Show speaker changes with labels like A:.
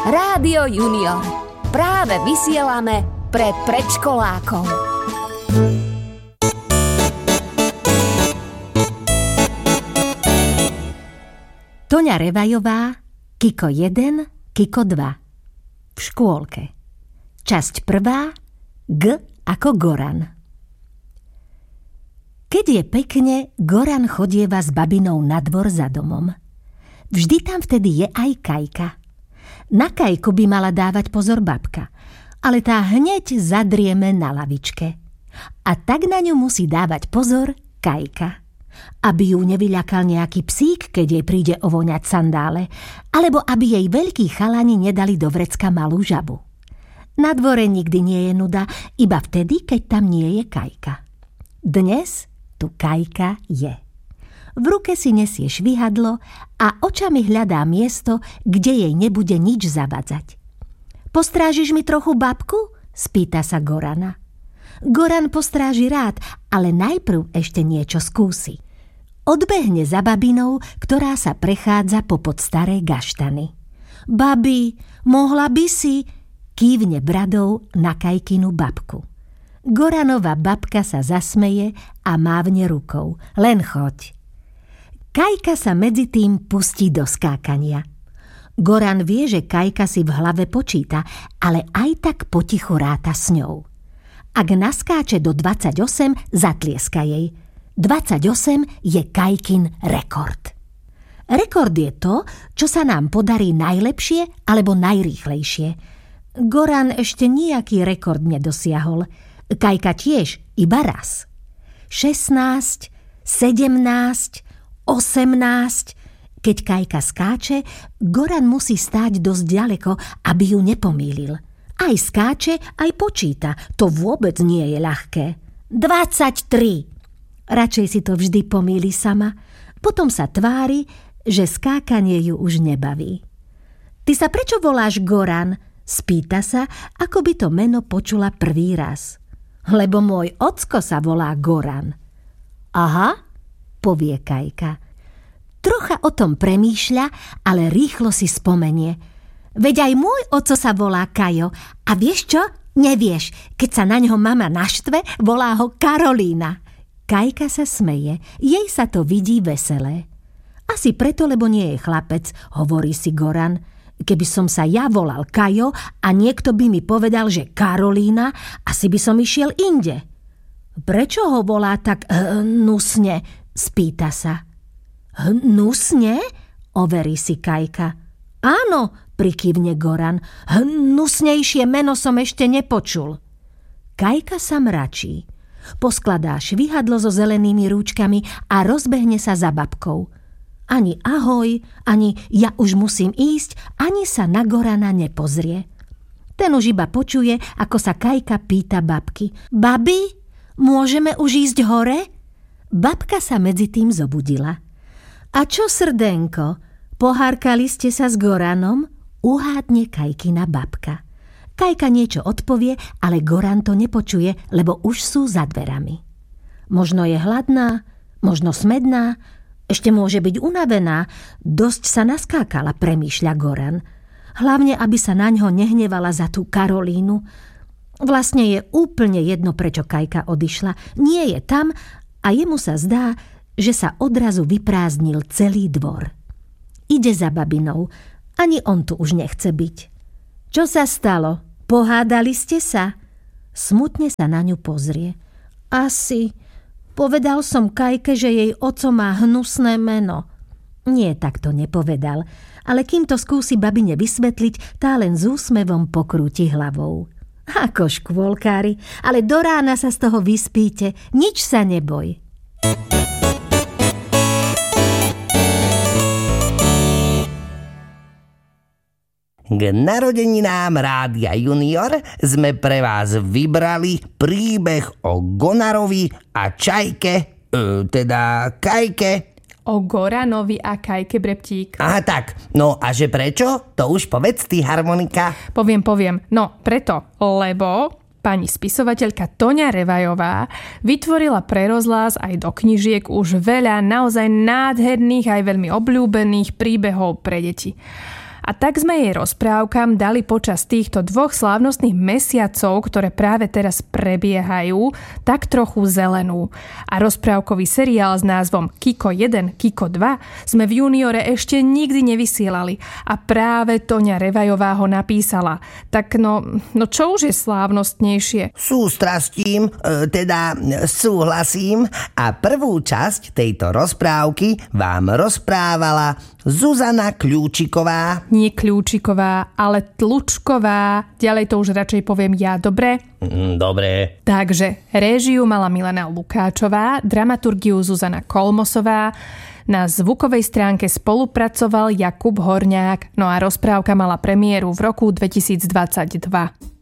A: Rádio Junior. Práve vysielame pre predškolákov.
B: Toňa Revajová, Kiko 1, Kiko 2. V škôlke. Časť 1. G ako Goran. Keď je pekne, Goran chodieva s babinou na dvor za domom. Vždy tam vtedy je aj Kajka. Na Kajku by mala dávať pozor babka, ale tá hneď zadrieme na lavičke. A tak na ňu musí dávať pozor Kajka. Aby ju nevyľakal nejaký psík, keď jej príde ovoňať sandále, alebo aby jej veľkí chalani nedali do vrecka malú žabu. Na dvore nikdy nie je nuda, iba vtedy, keď tam nie je Kajka. Dnes tu Kajka je. V ruke si nesie švihadlo a očami hľadá miesto, kde jej nebude nič zavadzať. Postrážiš mi trochu babku? Spýta sa Gorana. Goran postráži rád, ale najprv ešte niečo skúsi. Odbehne za babinou, ktorá sa prechádza popod staré gaštany. Babi, mohla by si, kývne bradou na Kajkinu babku. Goranova babka sa zasmeje a mávne rukou. Len choď. Kajka sa medzi tým pustí do skákania. Goran vie, že Kajka si v hlave počíta, ale aj tak potichu ráta s ňou. Ak naskáče do 28, zatlieska jej. 28 je Kajkin rekord. Rekord je to, čo sa nám podarí najlepšie alebo najrýchlejšie. Goran ešte nejaký rekord nedosiahol. Kajka tiež, iba raz. 16, 17, 18. Keď Kajka skáče, Goran musí stáť dosť ďaleko, aby ju nepomýlil. Aj skáče, aj počíta. To vôbec nie je ľahké. 23. Radšej si to vždy pomýli sama. Potom sa tvári, že skákanie ju už nebaví. Ty sa prečo voláš Goran? Spýta sa, ako by to meno počula prvý raz. Lebo môj ocko sa volá Goran. Aha, povie Kajka. Trocha o tom premýšľa, ale rýchlo si spomenie. Veď aj môj oco sa volá Kajo. A vieš čo? Nevieš, keď sa na ňo mama naštve, volá ho Karolína. Kajka sa smeje, jej sa to vidí veselé. Asi preto, lebo nie je chlapec, hovorí si Goran. Keby som sa ja volal Kajo a niekto by mi povedal, že Karolína, asi by som išiel inde. Prečo ho volá tak hnusne? Spýta sa. Hnusne? Overí si Kajka. Áno, prikývne Goran. Hnusnejšie meno som ešte nepočul. Kajka sa mračí. Poskladá švihadlo so zelenými rúčkami a rozbehne sa za babkou. Ani ahoj, ani ja už musím ísť, ani sa na Gorana nepozrie. Ten už iba počuje, ako sa Kajka pýta babky. Babi, môžeme už ísť hore? Babka sa medzi tým zobudila. A čo, srdenko, pohárkali ste sa s Goranom? Uhádne Kajkina babka. Kajka niečo odpovie, ale Goran to nepočuje, lebo už sú za dverami. Možno je hladná, možno smedná, ešte môže byť unavená, dosť sa naskákala, premýšľa Goran. Hlavne, aby sa na ňo nehnevala za tú Karolínu. Vlastne je úplne jedno, prečo Kajka odišla. Nie je tam a jemu sa zdá, že sa odrazu vyprázdnil celý dvor. Ide za babinou. Ani on tu už nechce byť. Čo sa stalo? Pohádali ste sa? Smutne sa na ňu pozrie. Asi. Povedal som Kajke, že jej oco má hnusné meno. Nie, tak to nepovedal, ale kým to skúsi babine vysvetliť, tá len s úsmevom pokrúti hlavou. Ako škôlkári, ale do rána sa z toho vyspíte, nič sa neboj.
C: K narodeninám Rádia Junior sme pre vás vybrali príbeh o Gonarovi a Čajke, teda Kajke.
D: O Goranovi a Kajke, Breptík.
C: Aha, tak. No a že prečo? To už povedz ty, Harmonika.
D: Poviem. No, preto, lebo pani spisovateľka Toňa Revajová vytvorila pre rozhlas aj do knižiek už veľa naozaj nádherných aj veľmi obľúbených príbehov pre deti. A tak sme jej rozprávkam dali počas týchto 2 slávnostných mesiacov, ktoré práve teraz prebiehajú, tak trochu zelenú. A rozprávkový seriál s názvom Kiko 1, Kiko 2 sme v Juniore ešte nikdy nevysielali. A práve Toňa Revajová ho napísala. Tak no čo už je slávnostnejšie?
C: Sústrastím, teda súhlasím a prvú časť tejto rozprávky vám rozprávala Zuzana Kľúčiková.
D: Nie Kľúčiková, ale Tlučková. Ďalej to už radšej poviem ja, dobre?
C: Dobre.
D: Takže réžiu mala Milena Lukáčová, dramaturgiu Zuzana Kolmosová, na zvukovej stránke spolupracoval Jakub Horňák, no a rozprávka mala premiéru v roku 2022.